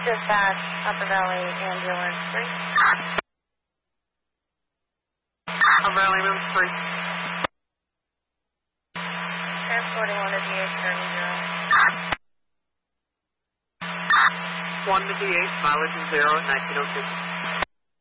Dispatch, Upper Valley Ambulance 3. Upper Valley Room 3. Transporting 1 to DH30. 1 to DH, mileage is 0 at 1906.